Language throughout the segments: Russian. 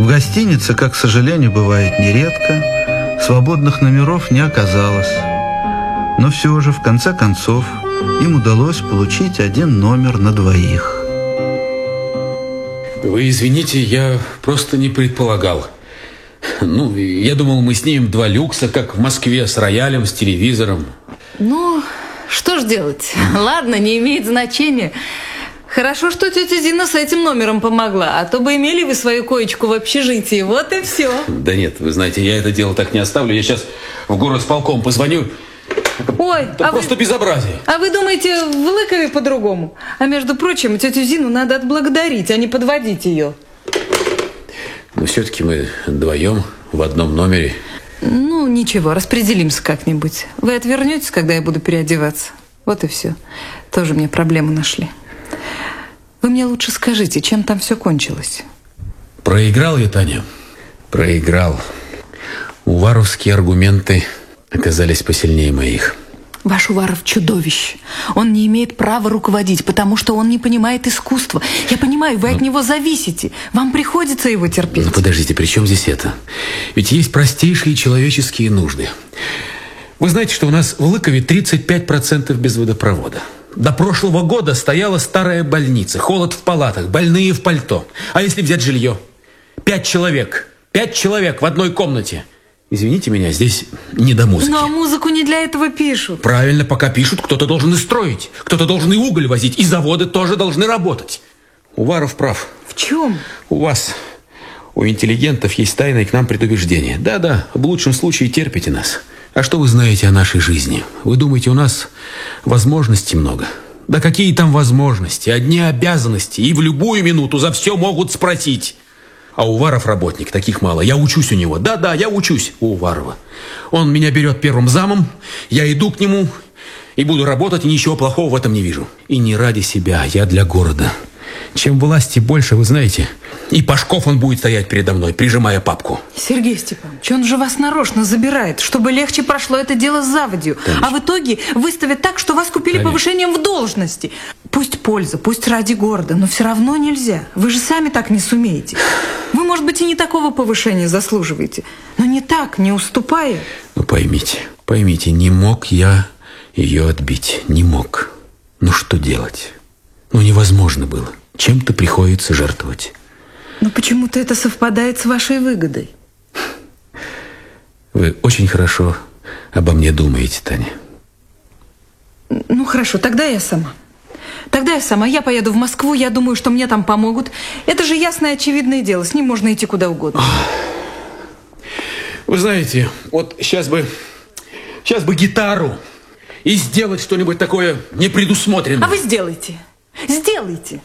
гостинице, как, к сожалению, бывает нередко, свободных номеров не оказалось. Но все же, в конце концов, им удалось получить один номер на двоих. Вы извините, я просто не предполагал. Я думал, мы снимем 2 люкса, как в Москве, с роялем, с телевизором. Ну, что ж делать? Ладно, не имеет значения. Хорошо, что тетя Зина с этим номером помогла, а то бы имели вы свою коечку в общежитии. Вот и все. Да нет, вы знаете, я это дело так не оставлю. Я сейчас в горосполком позвоню. Ой, это просто безобразие. А вы думаете, в Лыкове по-другому? А между прочим, тетю Зину надо отблагодарить, а не подводить ее. Но все-таки мы вдвоем в одном номере. Ну, ничего, распределимся как-нибудь. Вы отвернетесь, когда я буду переодеваться. Вот и все. Тоже мне проблему нашли. Вы мне лучше скажите, чем там все кончилось? Проиграл я, Таня? Проиграл. Уваровские аргументы оказались посильнее моих. Ваш Уваров чудовище. Он не имеет права руководить, потому что он не понимает искусства. Я понимаю, вы от него зависите. Вам приходится его терпеть. Ну, подождите, при чем здесь это? Ведь есть простейшие человеческие нужды. Вы знаете, что у нас в Лыкове 35% без водопровода. До прошлого года стояла старая больница, холод в палатах, больные в пальто. А если взять жилье? 5 человек. 5 человек в одной комнате. Извините меня, здесь не до музыки. Но музыку не для этого пишут. Правильно, пока пишут, кто-то должен и строить, кто-то должен и уголь возить, и заводы тоже должны работать. Уваров прав. В чем? У вас, у интеллигентов, есть тайное к нам предубеждение. Да-да, в лучшем случае терпите нас. А что вы знаете о нашей жизни? Вы думаете, у нас возможностей много? Да какие там возможности? Одни обязанности, и в любую минуту за все могут спросить. А Уваров работник, таких мало. Я учусь у него. Да-да, я учусь у Уварова. Он меня берет первым замом, я иду к нему и буду работать, и ничего плохого в этом не вижу. И не ради себя, я для города. Чем власти больше, вы знаете, и Пашков он будет стоять передо мной, прижимая папку. Сергей Степанович, он же вас нарочно забирает, чтобы легче прошло это дело с заводью. Конечно. А в итоге выставят так, что вас купили Конечно. повышением в должности. Пусть польза, пусть ради города, но все равно нельзя. Вы же сами так не сумеете. Вы, может быть, и не такого повышения заслуживаете, но не так, не уступая. Ну, поймите, не мог я ее отбить, не мог. Ну, что делать? Ну, невозможно было. Чем-то приходится жертвовать. Но почему-то это совпадает с вашей выгодой. Вы очень хорошо обо мне думаете, Таня. Ну, хорошо, тогда я сама. Я поеду в Москву, я думаю, что мне там помогут. Это же ясное, очевидное дело, с ним можно идти куда угодно. Вы знаете, вот сейчас бы гитару и сделать что-нибудь такое непредусмотренное. А вы сделайте. Сделайте.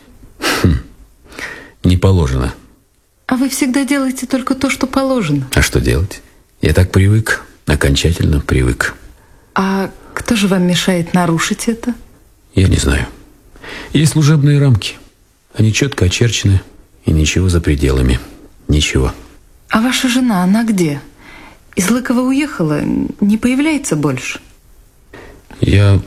Не положено. А вы всегда делаете только то, что положено. А что делать? Я так привык, окончательно привык. А кто же вам мешает нарушить это? Я не знаю. Есть служебные рамки. Они четко очерчены, и ничего за пределами. Ничего. А ваша жена, она где? Из Лыкова уехала, не появляется больше? Я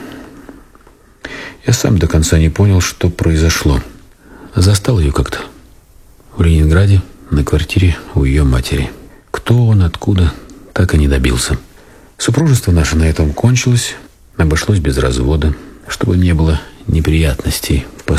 сам до конца не понял, что произошло. Застал ее как-то в Ленинграде, на квартире у ее матери. Кто он, откуда, так и не добился. Супружество наше на этом кончилось, обошлось без развода, чтобы не было неприятностей